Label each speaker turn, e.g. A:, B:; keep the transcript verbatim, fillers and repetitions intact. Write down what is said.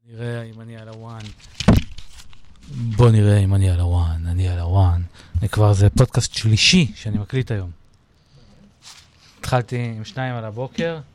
A: נראה אם אני על הוואן. בוא נראה אם אני על הוואן. אני על הוואן. אני כבר, זה פודקאסט שלישי שאני מקליט היום. התחלתי עם שניים על הבוקר.